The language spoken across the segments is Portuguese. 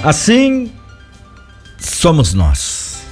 Assim somos nós.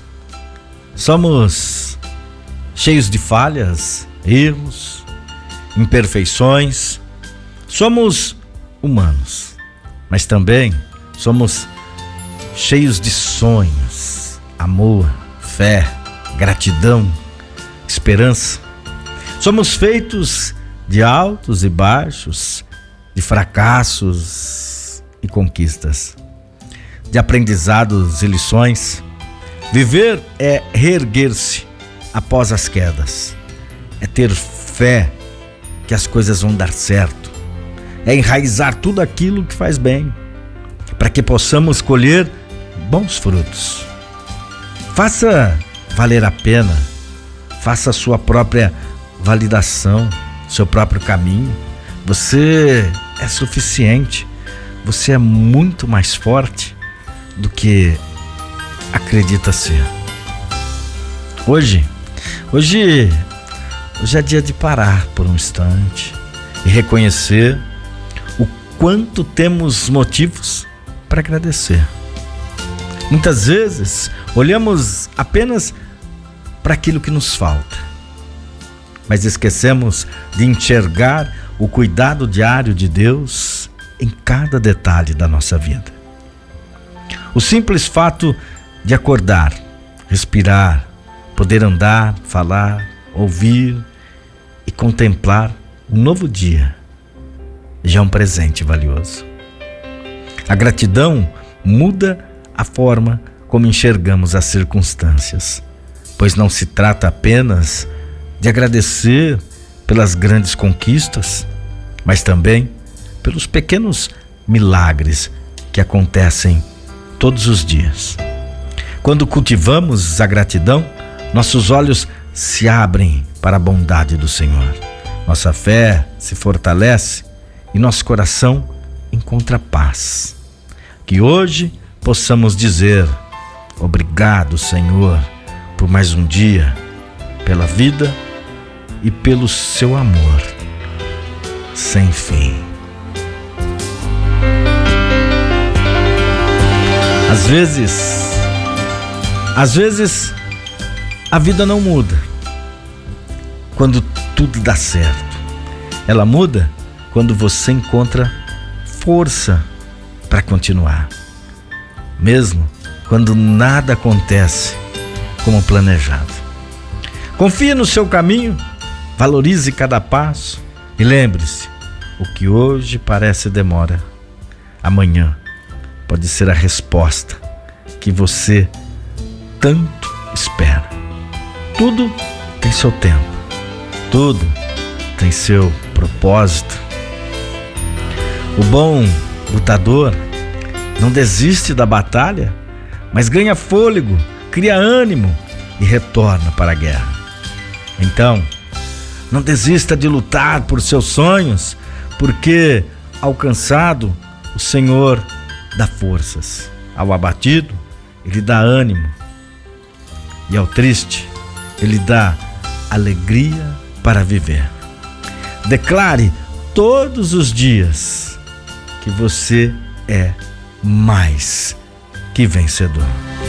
Somos cheios de falhas, erros, imperfeições. Somos humanos, mas também somos cheios de sonhos, amor, fé, gratidão, esperança. Somos feitos de altos e baixos, de fracassos e conquistas, de aprendizados e lições. Viver é reerguer-se após as quedas, é ter fé que as coisas vão dar certo, é enraizar tudo aquilo que faz bem, para que possamos colher bons frutos. Faça valer a pena, faça a sua própria validação, seu próprio caminho. Você é suficiente, você é muito mais forte do que acredita ser. Hoje é dia de parar por um instante e reconhecer o quanto temos motivos para agradecer. Muitas vezes olhamos apenas para aquilo que nos falta, mas esquecemos de enxergar o cuidado diário de Deus em cada detalhe da nossa vida. O simples fato de acordar, respirar, poder andar, falar, ouvir e contemplar um novo dia já é um presente valioso. A gratidão muda a forma como enxergamos as circunstâncias, pois não se trata apenas de agradecer pelas grandes conquistas, mas também pelos pequenos milagres que acontecem todos os dias. Quando cultivamos a gratidão, nossos olhos se abrem para a bondade do Senhor. Nossa fé se fortalece e nosso coração encontra paz. Que hoje possamos dizer: obrigado, Senhor, por mais um dia, pela vida e pelo seu amor sem fim. Às vezes a vida não muda quando tudo dá certo. Ela muda quando você encontra força para continuar, mesmo quando nada acontece como planejado. Confie no seu caminho, valorize cada passo e lembre-se: o que hoje parece demora, amanhã pode ser a resposta que você tanto espera. Tudo tem seu tempo, tudo tem seu propósito. O bom lutador não desiste da batalha, mas ganha fôlego, cria ânimo e retorna para a guerra. Então, não desista de lutar por seus sonhos, porque alcançado, o Senhor dá forças. Ao abatido, Ele dá ânimo. E ao triste, Ele dá alegria para viver. Declare todos os dias que você é mais que vencedor.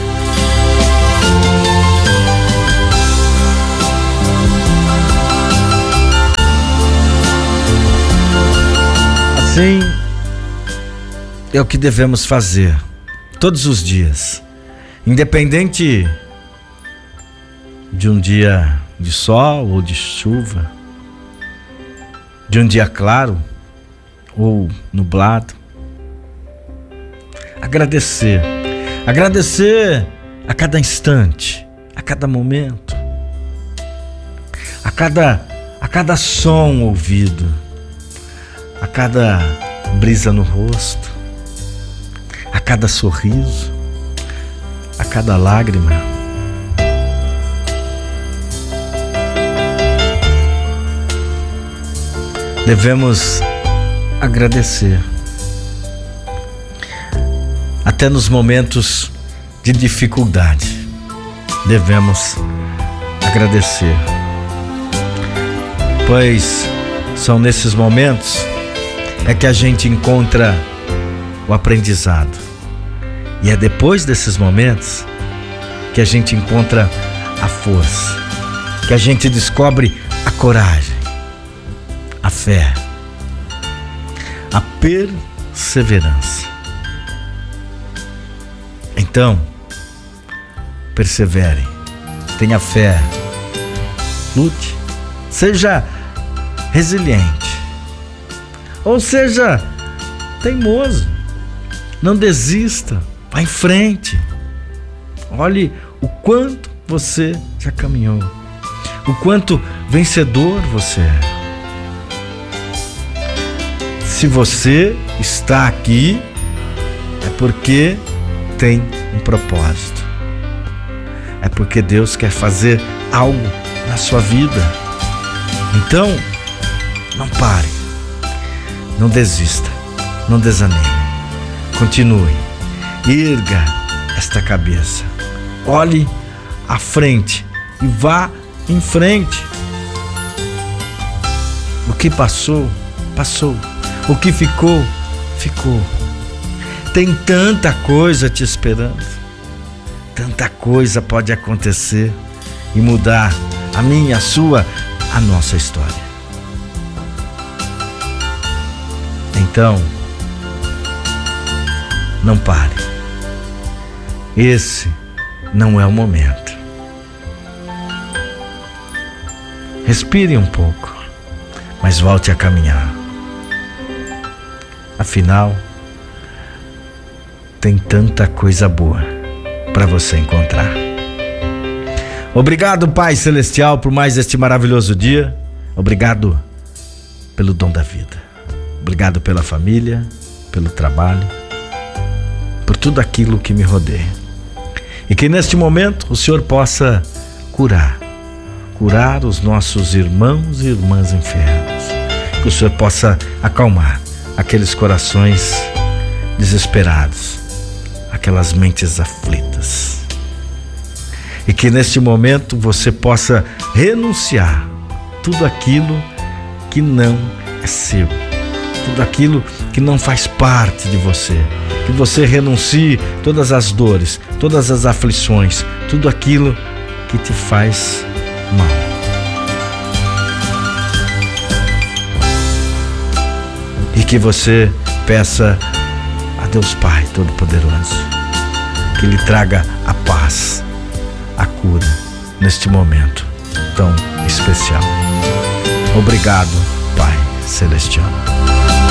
Assim é o que devemos fazer todos os dias, independente de um dia de sol ou de chuva, de um dia claro ou nublado. Agradecer a cada instante, a cada momento, a cada som ouvido, a cada brisa no rosto, a cada sorriso, a cada lágrima. Devemos agradecer até nos momentos de dificuldade. Devemos agradecer, pois são nesses momentos é que a gente encontra o aprendizado, E é depois desses momentos que a gente encontra a força, que a gente descobre a coragem, a fé, a perseverança. Então, persevere, tenha fé, lute, seja resiliente, ou seja teimoso, não desista, vá em frente. Olhe o quanto você já caminhou, o quanto vencedor você é. Se você está aqui, é porque tem um propósito. É porque Deus quer fazer algo na sua vida. Então, não pare, não desista, não desanime. Continue, erga esta cabeça, olhe à frente e vá em frente. O que passou, passou. O que ficou, ficou. Tem tanta coisa te esperando. Tanta coisa pode acontecer e mudar a minha, a sua, a nossa história. Então, não pare. Esse não é o momento. Respire um pouco, mas volte a caminhar. Afinal, tem tanta coisa boa para você encontrar. Obrigado, Pai Celestial, por mais este maravilhoso dia. Obrigado pelo dom da vida. Obrigado pela família, pelo trabalho, por tudo aquilo que me rodeia. E que neste momento o Senhor possa curar os nossos irmãos e irmãs enfermos. Que o Senhor possa acalmar aqueles corações desesperados, aquelas mentes aflitas. E que neste momento você possa renunciar tudo aquilo que não é seu, tudo aquilo que não faz parte de você. Que você renuncie todas as dores, todas as aflições, tudo aquilo que te faz mal. E que você peça a Deus Pai Todo-Poderoso que lhe traga a paz, a cura neste momento tão especial. Obrigado, Pai Celestial.